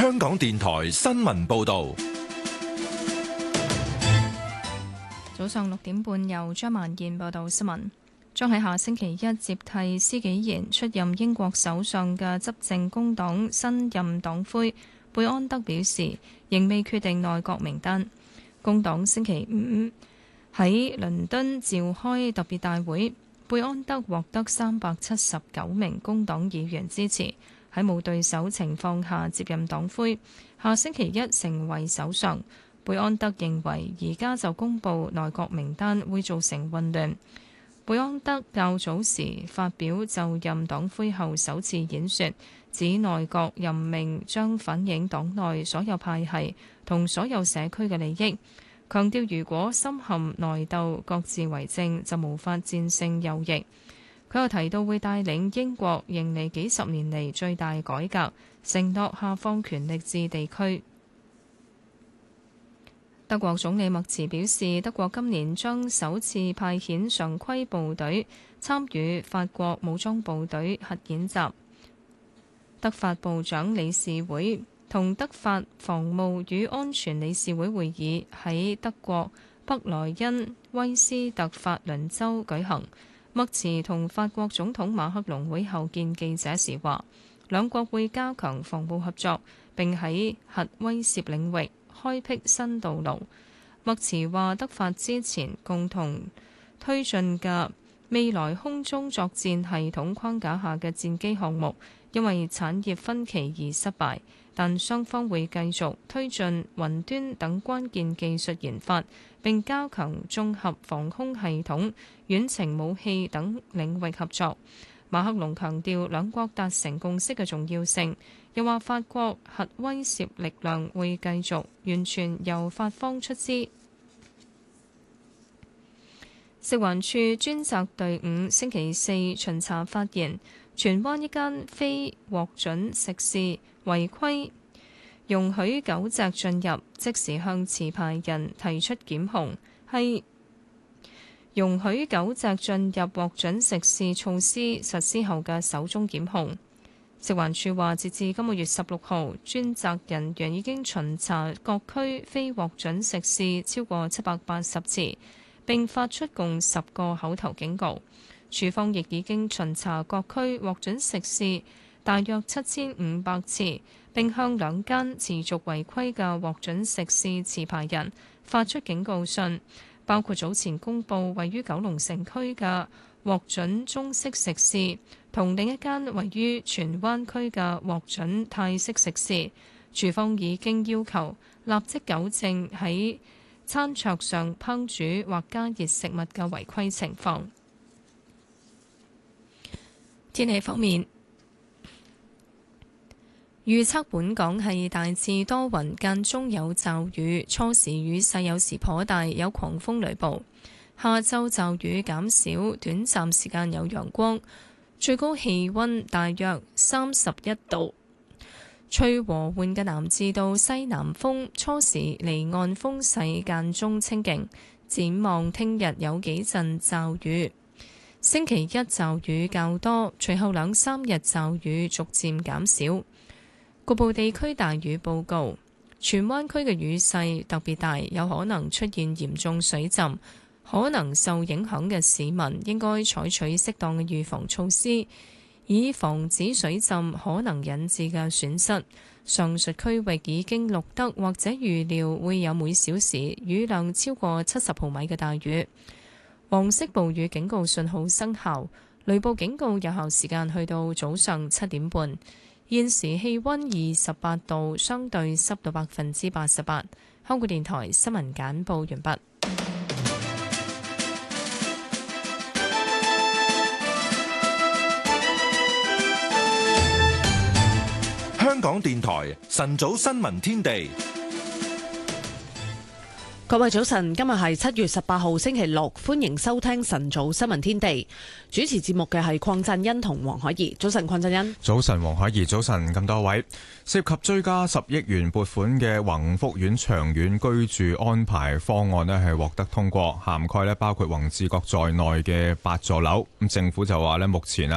香港電台新聞報道。 早上6點半，由張萬燕報道新聞。將喺下星期一接替施紀賢出任英國首相嘅執政工黨新任黨魁貝安德表示，仍未決定內閣名單。工黨星期五喺倫敦召開特別大會，貝安德獲得379名工黨議員支持，喺冇對手情況下接任黨魁，下星期一成為首相。貝安德認為而家就公布內閣名單會造成混亂。貝安德較早時發表就任黨魁後首次演說，指內閣任命將反映黨內所有派系同所有社區嘅利益，強調如果深陷內鬥、各自為政，就無法戰勝右翼。佢又提到會帶領英國迎嚟幾十年嚟最大改革，承諾下放權力至地區。德國總理默茨表示，德國今年將首次派遣常規部隊參與法國武裝部隊核演習。德法部長理事會同德法防務與安全理事會會議喺德國北萊茵威斯特法倫州舉行。默茨同法國總統馬克龍會後見記者時話，兩國會加強防務合作，並喺核威懾領域開闢新道路。默茨話，德法之前共同推進嘅未來空中作戰系統框架下嘅戰機項目，因為產業分歧而失敗，但雙方會繼續推進雲端等關鍵技術研發，並加強綜合防空系統、遠程武器等領域合作。馬克龍強調兩國達成共識嘅重要性，又話法國核威懾力量會繼續完全由法方出資。食環署專責隊伍星期四巡查發現，荃灣一間非獲准食肆違規容許狗隻進入，即時向持牌人提出檢控，係容許狗隻進入獲准食肆措施實施後嘅首宗檢控。食環署話，截至今個月16號，專責人員已經巡查各區非獲准食肆超過780次，並發出共10個口頭警告。署方亦已經巡查各區獲准食肆大約7500次，並向2間持續違規嘅獲准食肆持牌人發出警告信，包括早前公布位於九龍城區嘅獲准中式食肆，同另一間位於荃灣區嘅獲准泰式食肆。廚方已經要求立即糾正喺餐桌上烹煮或加熱食物嘅違規情況。天氣方面，預測本港係大致多雲，間中有驟雨，初時雨勢有時頗大，有狂風雷暴。下晝驟雨減少，短暫時間有陽光，最高氣溫大約31度。吹和緩嘅南至到西南風，初時離岸風勢間中清勁。展望聽日有幾陣驟雨，星期一驟雨較多，隨後2、3日驟雨逐漸減少。局部地區大雨報告，荃灣區嘅雨勢特別大，有可能出現嚴重水浸，可能受影響嘅市民應該採取適當嘅預防措施，以防止水浸可能引致嘅損失。上述區域已經錄得或者預料會有每小時雨量超過70毫米嘅大雨。黃色暴雨警告信號生效，雷暴警告有效時間去到早上7點半。現時氣溫28度，相對濕度88%。香港電台新聞簡報完畢。 香港電台晨早新聞天地。 各位早晨，今日係7月18號星期六，歡迎收聽晨早新聞天地。主持節目嘅係鄺振欣同黃海怡。早晨，鄺振欣。 早晨，黃海怡。早晨，咁多位。涉及追加10億元撥款嘅宏福苑長遠居住安排方案呢係獲得通過，涵蓋包括宏志閣在內嘅8座樓。咁政府就話目前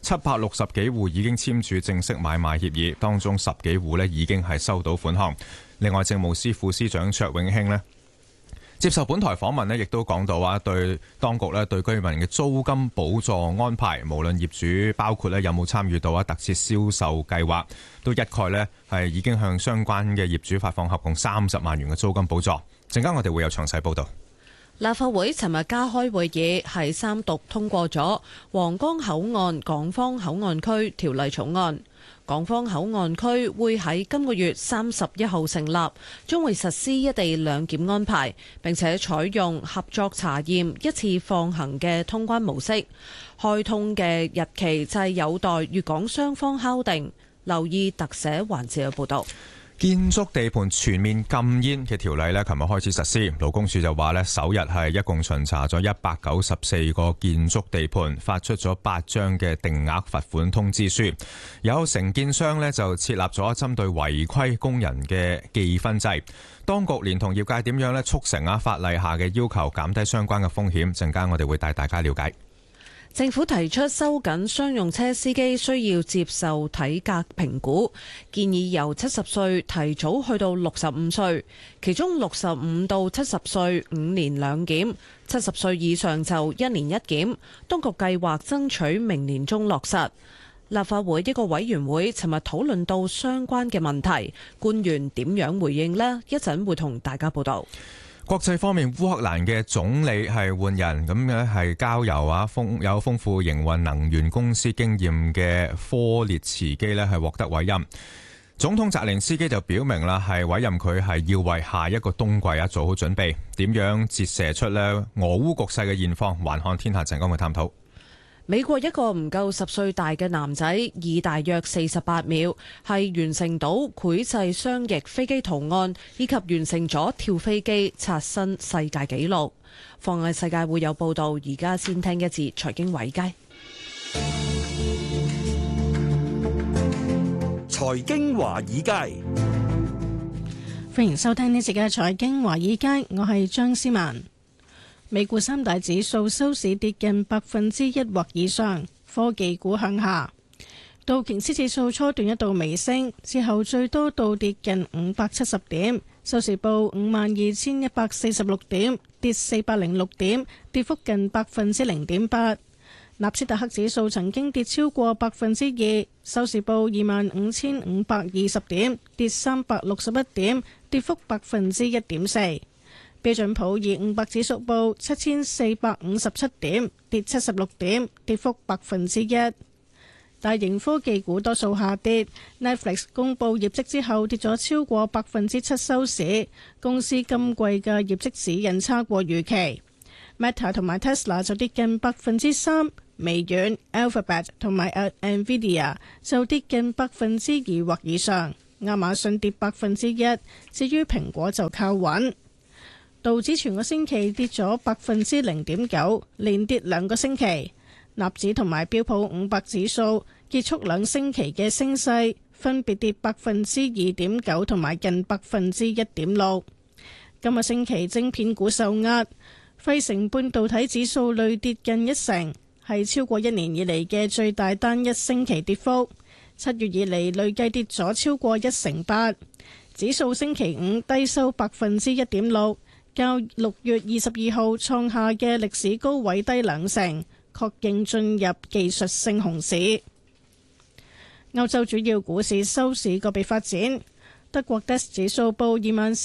760幾戶已經簽署正式買賣協議，當中10幾戶已經係收到款項。另外，政務司副司長卓永興接受本台訪問亦都講到對當局對居民嘅租金補助安排，無論業主包括有冇參與到特設銷售計劃，都一概係已經向相關嘅業主發放合共30萬元嘅租金補助。陣間我哋會有詳細報導。 立法會尋日加開會議，係三讀通過咗皇崗口岸港方口岸區條例草案。港方口岸區會喺今個月31號成立，將會實施一地兩檢安排，並且採用合作查驗一次放行嘅通關模式。開通嘅日期就係有待粵港雙方敲定。留意特寫環節嘅報導。 建築地盤全面禁煙嘅條例琴日開始實施，勞工處就話首日係一共巡查咗194個建築地盤，發出咗8張嘅定額罰款通知書。有承建商就設立咗針對違規工人嘅記分制。當局連同業界點樣促成法例下嘅要求，減低相關嘅風險。陣間我哋會帶大家了解。 政府提出收緊商用車司機需要接受體格評估，建議由70歲提早去到65歲，其中65到70歲5年兩檢，70歲以上就1年一檢。當局計劃爭取明年中落實。立法會一個委員會尋日討論到相關嘅問題，官員點樣回應呢？一陣會同大家報道。 國際方面，烏克蘭嘅總理係換人，咁係交由有豐富營運能源公司經驗嘅科列茨基係獲得委任。總統澤連斯基就表明係委任佢係要為下一個冬季做好準備。點樣折射出俄烏局勢嘅現況？環看天下陣間會探討。 美國一個唔夠10歲大嘅男仔，以大約48秒係完成到繪製雙翼飛機圖案，以及完成咗跳飛機刷新世界紀錄。放眼世界會有報道，而家先聽一節財經華爾街。 財經華爾街， 歡迎收聽呢節嘅財經華爾街，我係張思文。美股三大指數收市跌近1%或以上，科技股向下。道瓊斯指數初段一度微升，之後最多倒跌近570點，收市報52,146點，跌406點，跌幅近0.8%。納斯達克指數曾經跌超過2%，收市報25,520點，跌361點，跌幅1.4%。標準普爾500指數報7,457點，跌76點，跌幅1%。大型科技股多數下跌。Netflix 公佈業績之後跌咗超過7%收市，公司今季嘅業績指引差過預期。Meta 同埋 Tesla 就跌近3%，微軟、Alphabet 同埋 Nvidia 就跌近2%或以上。亞馬遜跌1%，至於蘋果就靠穩。道指全個星期跌咗0.9%，連跌2個星期。納指同埋標普500指數結束2星期嘅升勢，分別跌2.9%同埋近1.6%。今個星期晶片股受壓，費城半導體指數累跌近1成，係超過1年以嚟嘅最大單一星期跌幅。7月以嚟累計跌咗超過1.8%。指數星期五低收1.6%。較6月22號創下嘅歷史高位低2成，確認進入技術性熊市。歐洲主要股市收市個別發展，德國 DAX 指數報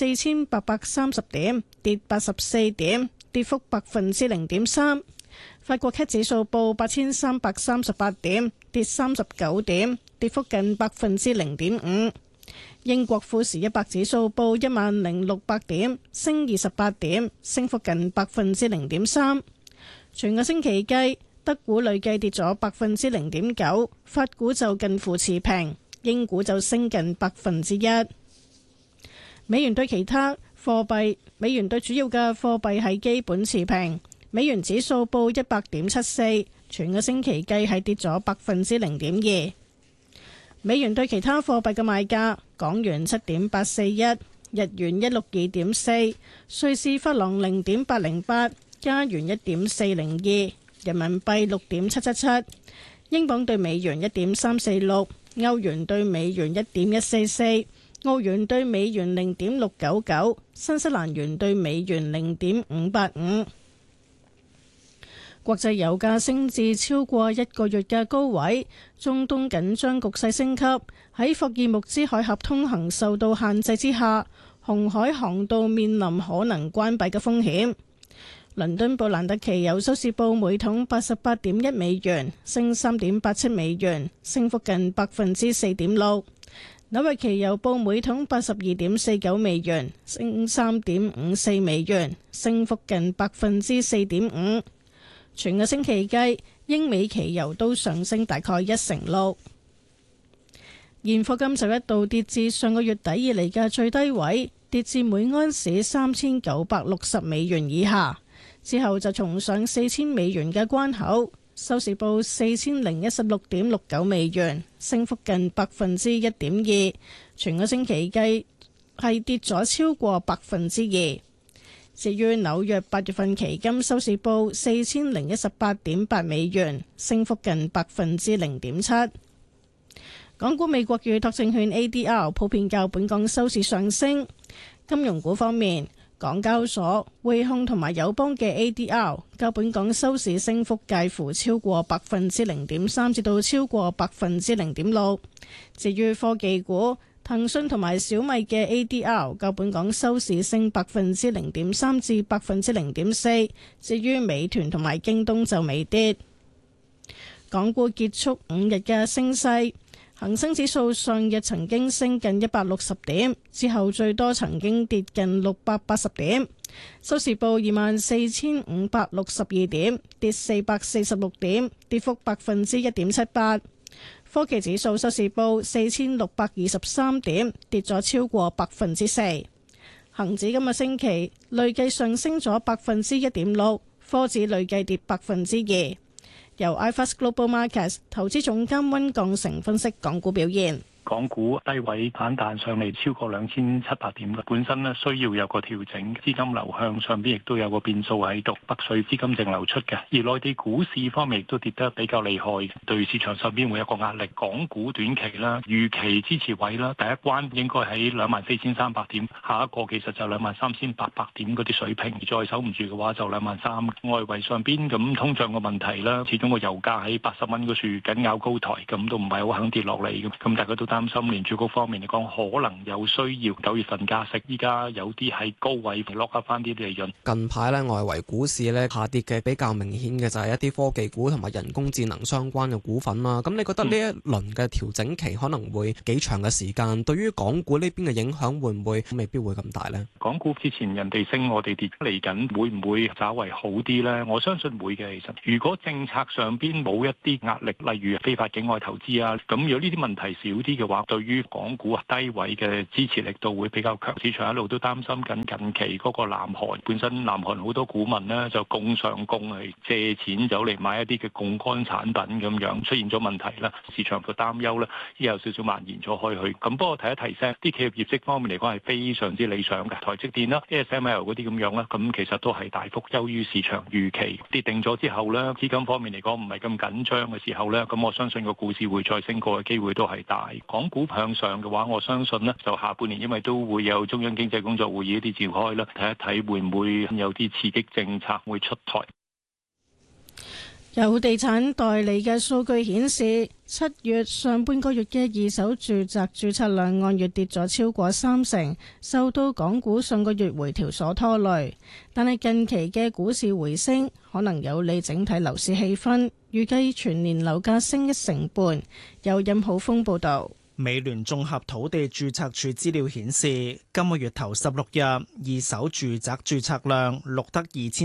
24,830點，跌84點，跌幅0.3%。法國 CAC 指數報8,338點，跌39點，跌幅近0.5%。英國富時100指數報10,600點，升28點，升幅近0.3%。全個星期計，德股累計跌咗0.9%，法股就近乎持平，英股就升近1%。美元對其他貨幣，美元對主要嘅貨幣係基本持平，美元指數報100.74，全個星期計係跌咗0.2%。美元對其他貨幣嘅賣價：港元7.841，日元162.4，瑞士法郎0.808，加元1.402，人民幣6.777，英鎊對美元1.346，歐元對美元1.144，澳元對美元0.699，新西蘭元對美元0.585。國際油價升至超過1個月嘅高位，中東緊張局勢升級，喺霍爾木茲海峽通行受到限制之下，紅海航道面臨可能關閉嘅風險。倫敦布蘭特期油收市報每桶88.1美元，升3.87美元，升幅近4.6%。紐約期油報每桶82.49美元，升3.54美元，升幅近4.5%。全個星期計，英美期油都上升大概1.6%。現貨金就一度跌至上個月底以嚟嘅最低位，跌至每盎司3960美元以下，之後就重上4000美元嘅關口，收市報4016.69美元，升幅近1.2%。全個星期計係跌咗超過2%。至於紐約8月份期金收市報4018.8美元，升幅近0.7%。港股美國預託證券 ADR 普遍較本港收市上升。金融股方面，港交所、匯控同埋友邦嘅 ADR 較本港收市升幅介乎超過0.3%至到超過0.6%。至於科技股，騰訊同埋小米嘅 ADR 較本港收市升0.3%至0.4%，至於美團同埋京東就微跌。港股結束5日嘅升勢，恒生指數上日曾經升近160點，之後最多曾經跌近680點，收市報24,562點，跌446點，跌幅1.78%。科技指數收市報4623點，跌咗超過4%。恒指今個星期累計上升咗1.6%，科指累計跌2%。由 iFAST Global Markets 投資總監溫鋼成分析港股表現。 港股低位反彈上嚟超過2700點嘅，本身咧需要有個調整，資金流向上邊亦都有個變數喺度，北水資金淨流出嘅。而內地股市方面亦都跌得比較厲害，對市場上邊會有個壓力。港股短期啦，預期支持位啦，第一關應該喺24,300點，下一個其實就23,800點嗰啲水平，再守唔住嘅話就23,000。外圍上邊咁通脹嘅問題啦，始終個油價喺80蚊嗰處緊咬高台，咁都唔係好肯跌落嚟嘅，咁大家都擔心聯儲局方面嚟講，可能有需要9月份加息。依家有啲喺高位 lock up 翻啲利潤。 近排咧，外圍股市咧下跌嘅比較明顯嘅就係一啲科技股同埋人工智能相關嘅股份啦。咁你覺得呢一輪嘅調整期可能會幾長嘅時間？對於港股呢邊嘅影響會唔會未必會咁大呢？ 港股之前人哋升，我哋跌，嚟緊會唔會稍為好啲呢？我相信會嘅。其實如果政策上邊冇一啲壓力，例如非法境外投資啊，咁如果呢啲問題少啲嘅話，對於港股低位嘅支持力度會比較強。市場一路都擔心緊近期嗰個南韓，本身南韓好多股民呢就供上供係借錢走嚟買一啲嘅槓桿產品咁樣，出現咗問題啦。市場嘅擔憂呢已有少少蔓延咗開去。咁不過提一提聲，啲企業業績方面嚟講係非常之理想嘅，台積電啦、ASML 嗰啲咁樣啦，咁其實都係大幅優於市場預期。跌定咗之後呢，資金方面嚟講唔係咁緊張嘅時候呢，咁我相信個股市會再升過嘅機會都係大。港股向上嘅話，我相信呢就下半年因為都會有中央經濟工作會議一啲召開啦，睇一睇會唔會有啲刺激政策會出台。 有地產代理嘅數據顯示，7月上半個月嘅二手住宅註冊量按月跌咗超過30%，受到港股上個月回調所拖累。但係近期嘅股市回升，可能有利整體樓市氣氛，預計全年樓價升1成半。由任浩峰報導。 美聯綜合土地註冊處資料顯示，今個月頭16日，二手住宅註冊量錄得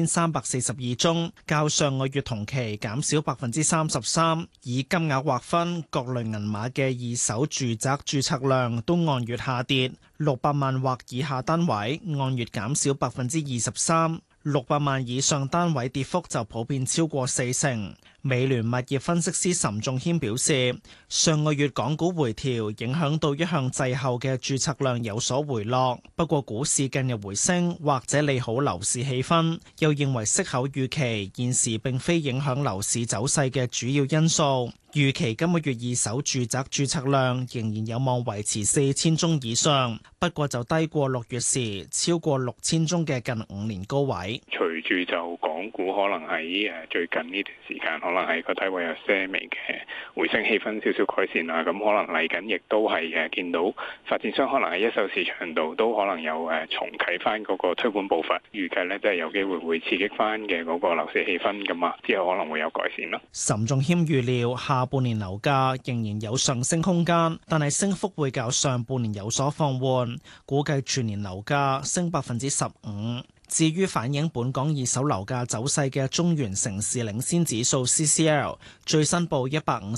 2342宗，較上個月同期減少33%。以金額劃分，各類銀碼嘅二手住宅註冊量都按月下跌，600萬或以下單位按月減少23%，600萬以上單位跌幅就普遍超過40%。美聯物業分析師岑仲謙表示，上個月港股回調影響到一向滯後嘅註冊量有所回落，不過股市近日回升或者利好樓市氣氛，又認為息口預期現時並非影響樓市走勢嘅主要因素。預期今個月二手住宅註冊量仍然有望維持4000宗以上，不過就低過6月時超過6000宗嘅近5年高位。 隨住就港股可能喺最近呢段時間，可能喺個低位有些微嘅回升氣氛少少改善啦，咁可能嚟緊亦都係見到發展商可能喺一手市場度都可能有重啟翻嗰個推盤步伐，預計呢，都係有機會會刺激翻嘅嗰個樓市氣氛㗎嘛，之後可能會有改善咯。 岑仲謙預料下半年樓價仍然有上升空間，但係升幅會較上半年有所放緩，估計全年樓價升15%。至於反映本港二手樓價走勢嘅中原城市領先指數 CCL 最新報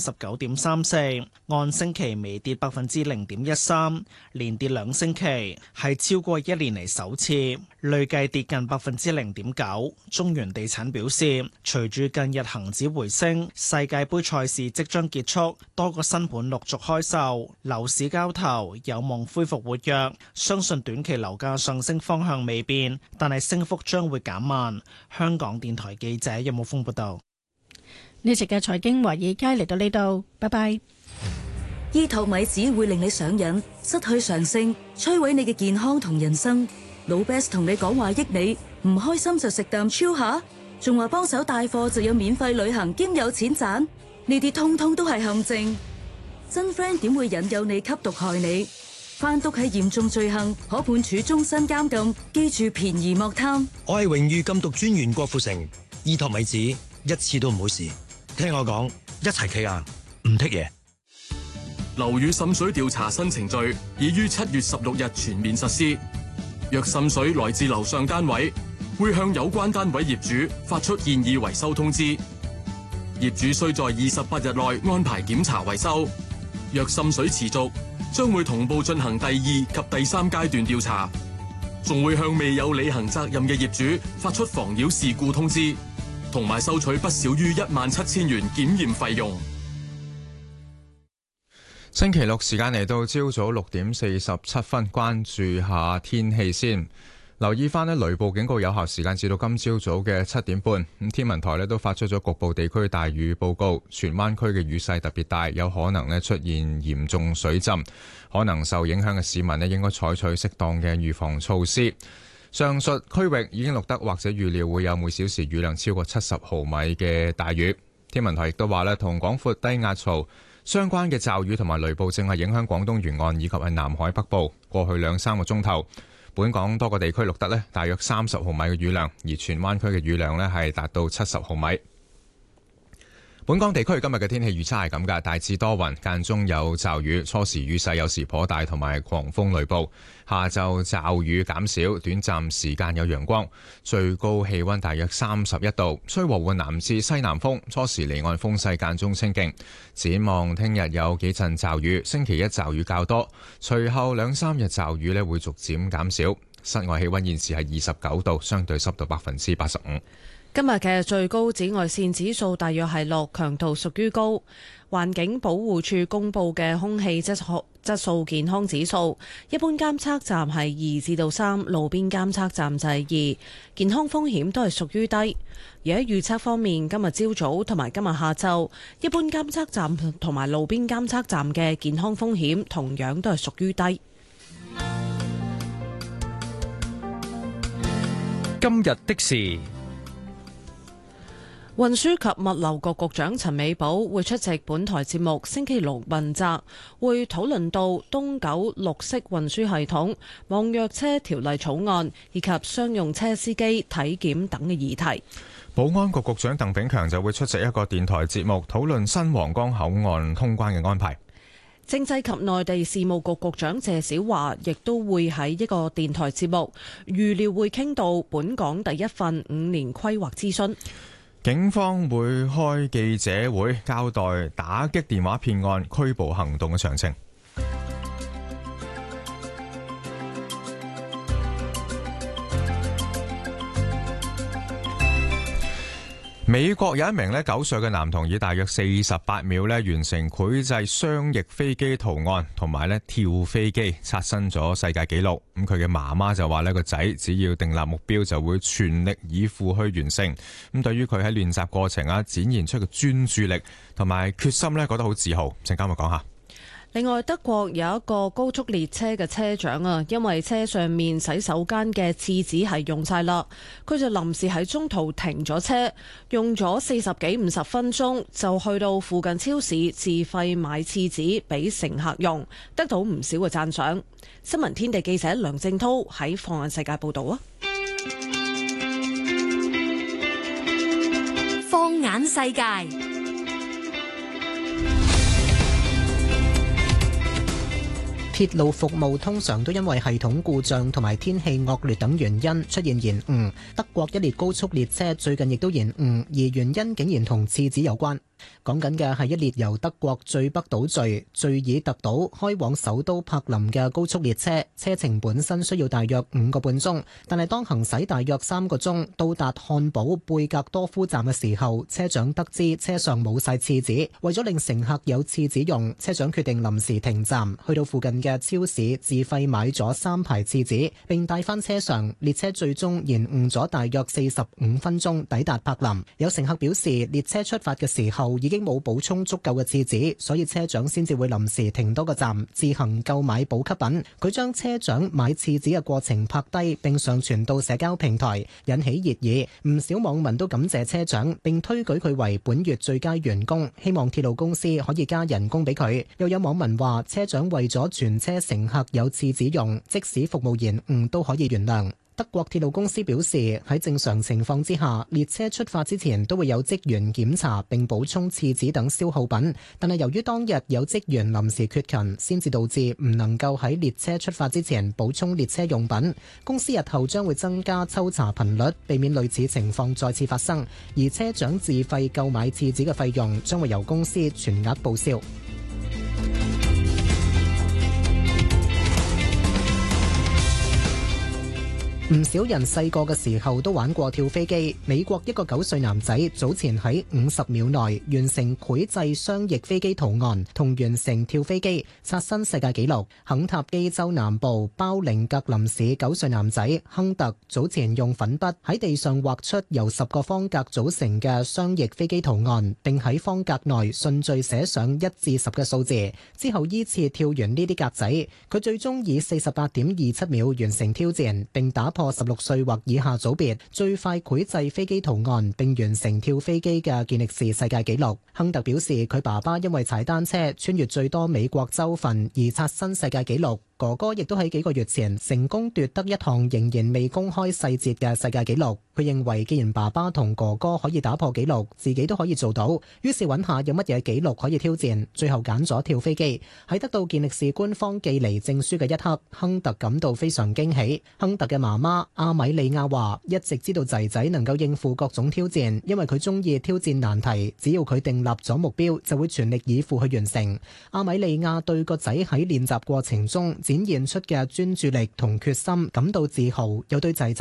159.34，按星期微跌0.13%，連跌2星期，係超過1年嚟首次，累計跌近0.9%。中原地產表示，隨住近日恒指回升，世界盃賽事即將結束，多個新盤陸續開售，樓市交投有望恢復活躍，相信短期樓價上升方向未變，但係升幅將會減慢。香港電台記者任武峰報道。 呢集嘅財經華爾街嚟到呢度，拜拜。 醫托米子會令你上癮，失去常性，摧毀你嘅健康同人生。老 Best 同你講話益你，唔開心就食啖超下，仲話幫手帶貨就有免費旅行兼有錢賺，呢啲通通都係陷阱。真 friend 點會引誘你吸毒害你？販毒係嚴重罪行，可判處終身監禁。記住便宜莫貪。 我係榮譽禁毒專員郭富城，醫托米子一次都唔好試。聽我講，一齊企硬，唔剔嘢。 樓宇滲水調查新程序已於7月16日全面實施。若滲水來自樓上單位，會向有關單位業主發出建議維修通知。業主須在28日內安排檢查維修。若滲水持續，將會同步進行第2及第3階段調查，仲會向未有履行責任嘅業主發出妨擾事故通知，同埋收取不少於17000元檢驗費用。 星期六時間嚟到朝早6:47，關注下天氣先。留意翻雷暴警告有效時間至到今朝早嘅7點半。咁天文台都發出咗局部地區大雨報告，荃灣區嘅雨勢特別大，有可能出現嚴重水浸。可能受影響嘅市民應該採取適當嘅預防措施。上述區域已經錄得或者預料會有每小時雨量超過70毫米嘅大雨。天文台亦都話同廣闊低壓槽相關嘅驟雨同埋雷暴正係影響廣東沿岸以及係南海北部。過去2-3個鐘頭，本港多個地區錄得大約30毫米嘅雨量，而荃灣區嘅雨量係達到70毫米。本港地區今日嘅天氣預測係咁㗎，大致多雲，間中有驟雨，初時雨勢有時頗大，同埋狂風雷暴。下晝驟雨減少，短暫時間有陽光，最高氣溫大約31度，吹和緩南至西南風，初時離岸風勢間中清勁。展望聽日有幾陣驟雨，星期一驟雨較多，隨後2-3日驟雨會逐漸減少。室外氣溫現時係29度，相對濕度85%。 今日嘅最高紫外線指數大約係6，強度屬於高。環境保護署公布嘅空氣質素健康指數，一般監測站係2至到3，路邊監測站就係2，健康風險都係屬於低。而喺預測方面，今日朝早同埋今日下晝，一般監測站同埋路邊監測站嘅健康風險同樣都係屬於低。 今日的事。 運輸及物流局局長陳美寶會出席本台節目星期六問責，會討論到東九綠色運輸系統、網約車條例草案以及商用車司機體檢等嘅議題。 保安局局長鄧炳強就會出席一個電台節目，討論新皇崗口岸通關嘅安排。 政制及內地事務局局長謝小華亦都會喺一個電台節目，預料會傾到本港第一份5年規劃諮詢。 警方會開記者會交代打擊電話騙案拘捕行動嘅詳情。美國有一名9歲嘅男童以大約48秒完成繪製雙翼飛機圖案同埋跳飛機，刷新咗世界紀錄。咁佢嘅媽媽就話個仔只要訂立目標就會全力以赴去完成。咁對於佢喺練習過程展現出嘅專注力同埋決心覺得好自豪。陣間我講下。 另外，德國有一個高速列車嘅車長因為車上面洗手間嘅廁紙係用晒啦，佢就臨時喺中途停咗車，用咗40幾50分鐘就去到附近超市自費買廁紙俾乘客用，得到唔少嘅讚賞。新聞天地記者梁正濤喺放眼世界報道啊！ 放眼世界。鐵路服務通常都因為系統故障同埋天氣惡劣等原因出現延誤。德國一列高速列車最近亦都延誤，而原因竟然同廁紙有關。講緊嘅係一列由德國最北島嶼敘爾特島開往首都柏林嘅高速列車，車程本身需要大約5個半鐘，但係當行駛大約3個鐘到達漢堡貝格多夫站嘅時候，車長得知車上冇晒廁紙，為咗令乘客有廁紙用，車長決定臨時停站，去到附近嘅超市自費買咗3排廁紙，並帶返車上。列車最終延誤咗大約45分鐘抵達柏林。有乘客表示，列車出發嘅時候已經冇補充足夠嘅廁紙，所以車長先至會臨時停多個站，自行購買補給品。佢將車長買廁紙嘅過程拍低，並上傳到社交平台，引起熱議。唔少網民都感謝車長，並推舉佢為本月最佳員工，希望鐵路公司可以加人工俾佢。又有網民話，車長為咗全車乘客有廁紙用，即使服務延誤都可以原諒。德國鐵路公司表示，喺正常情況之下，列車出發之前都會有職員檢查並補充廁紙等消耗品，但係由於當日有職員臨時缺勤，先至導致唔能夠喺列車出發之前補充列車用品。公司日後將會增加抽查頻率，避免類似情況再次發生，而車長自費購買廁紙嘅費用將會由公司全額報銷。唔少人細個嘅時候都玩過跳飛機。美國一個9歲男仔早前喺50秒內完成繪製雙翼飛機圖案同完成跳飛機，刷新世界紀錄。肯塔基州南部包寧格林市9歲男仔亨特早前用粉筆喺地上畫出由10個方格組成嘅雙翼飛機圖案，並喺方格內順序寫上1至10嘅數字，之後依次跳完呢啲格仔。佢最終以48.27秒完成挑戰，並打破16歲或以下組別最快繪製飛機圖案並完成跳飛機嘅健力士世界紀錄。亨特表示，佢爸爸因為踩單車穿越最多美國州份而刷新世界紀錄。哥哥亦都喺幾個月前成功奪得一項仍然未公開細節嘅世界紀錄。佢認為既然爸爸同哥哥可以打破紀錄，自己都可以做到，於是揾下有乜嘢紀錄可以挑戰，最後揀咗跳飛機。喺得到健力士官方寄嚟證書嘅一刻，亨特感到非常驚喜。亨特嘅媽媽阿米莉亞話，一直知道仔仔能夠應付各種挑戰，因為佢中意挑戰難題，只要佢訂立咗目標就會全力以赴去完成。阿米莉亞對個仔喺練習過程中展現出嘅專注力同決心感到自豪，又對仔仔